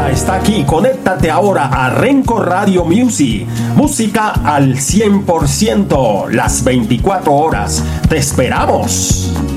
Ya está aquí, conéctate ahora a Renco Radio Music. Música al 100%, las 24 horas. ¡Te esperamos!